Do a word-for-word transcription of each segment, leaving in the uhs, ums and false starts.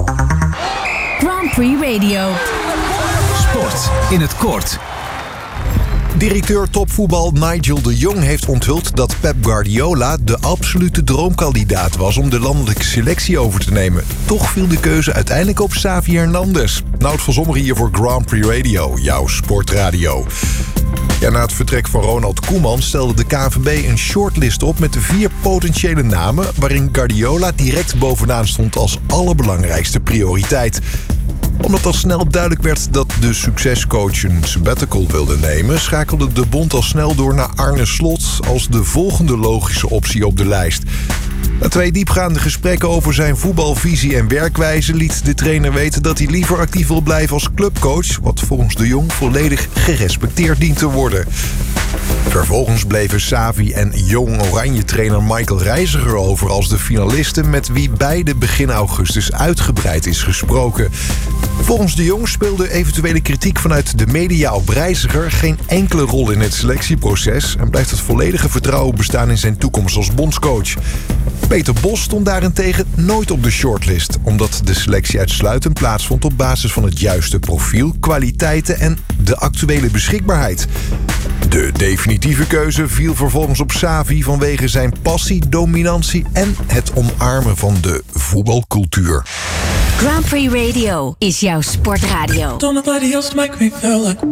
Grand Prix Radio. Sport in het kort. Directeur topvoetbal Nigel de Jong heeft onthuld dat Pep Guardiola de absolute droomkandidaat was om de landelijke selectie over te nemen. Toch viel de keuze uiteindelijk op Xavi Hernandez. Nout van Zommer hier voor Grand Prix Radio, jouw sportradio. Ja, na het vertrek van Ronald Koeman stelde de K N V B een shortlist op met de vier potentiële namen, waarin Guardiola direct bovenaan stond als allerbelangrijkste prioriteit. Omdat al snel duidelijk werd dat de succescoach een sabbatical wilde nemen, schakelde de bond al snel door naar Arne Slot als de volgende logische optie op de lijst. Na twee diepgaande gesprekken over zijn voetbalvisie en werkwijze liet de trainer weten dat hij liever actief wil blijven als clubcoach, wat volgens de Jong volledig gerespecteerd dient te worden. Vervolgens bleven Xavi en Jong Oranje-trainer Michael Reiziger over als de finalisten, met wie beide begin augustus uitgebreid is gesproken. Volgens de Jong speelde eventuele kritiek vanuit de media op Reiziger geen enkele rol in het selectieproces en blijft het volledige vertrouwen bestaan in zijn toekomst als bondscoach. Peter Bos stond daarentegen nooit op de shortlist, omdat de selectie uitsluitend plaatsvond op basis van het juiste profiel, kwaliteiten en de actuele beschikbaarheid. De definitieve keuze viel vervolgens op Xavi vanwege zijn passie, dominantie en het omarmen van de voetbalcultuur. Grand Prix Radio is jouw sportradio. Don't nobody else make me feel like.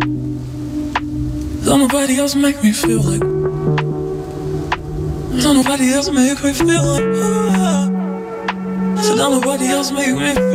Don't nobody else make me feel like. Don't nobody else make me feel like. So don't nobody else make me feel